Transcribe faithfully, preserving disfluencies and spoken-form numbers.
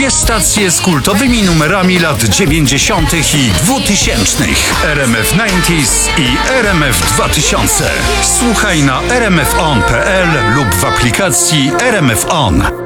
Dwie stacje z kultowymi numerami lat dziewięćdziesiątych i dwutysięcznych. R M F dziewięćdziesiąt i R M F dwa tysiące. Słuchaj na r m f on kropka p l lub w aplikacji R M F On.